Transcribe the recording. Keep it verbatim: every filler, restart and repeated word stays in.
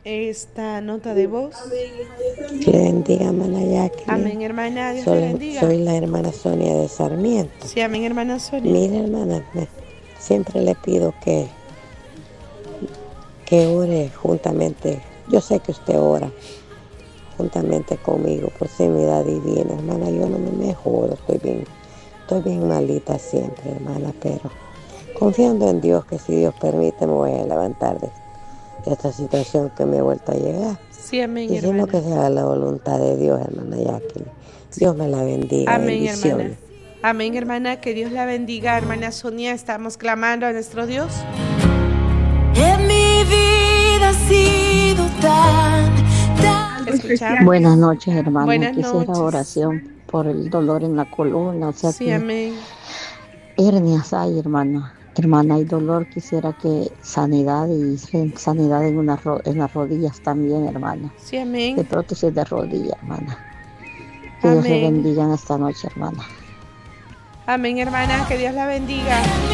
esta nota de voz. Que le bendiga, hermana Jacqueline. Amén, hermana. Dios soy, te bendiga. Soy la hermana Sonia de Sarmiento. Sí, amén, hermana Sonia. Mira, hermana, me, siempre le pido que, que ore juntamente. Yo sé que usted ora juntamente conmigo por sanidad divina, hermana. Yo no me mejoro, estoy bien, estoy bien malita siempre, hermana, pero confiando en Dios, que si Dios permite me voy a levantar de esta situación que me he vuelto a llegar. Sí, amén, Diciendo hermana. que se haga la voluntad de Dios, hermana Jacqueline. Dios me la bendiga. Amén, bendiciones. hermana. Amén, hermana. Que Dios la bendiga, hermana Sonia. Estamos clamando a nuestro Dios. En mi vida ha sido tan, tan... Escuchamos. Buenas noches, hermana. Buenas Quisiera noches. oración por el dolor en la columna. O sea, Sí, que amén. hernias hay, hermana. Hermana, hay dolor. Quisiera que sanidad y sanidad en, una ro- en las rodillas también, hermana. Sí, amén. De prótesis de rodilla, hermana. Que Dios le Amén. bendiga en esta noche, hermana. Amén, hermana. Que Dios la bendiga.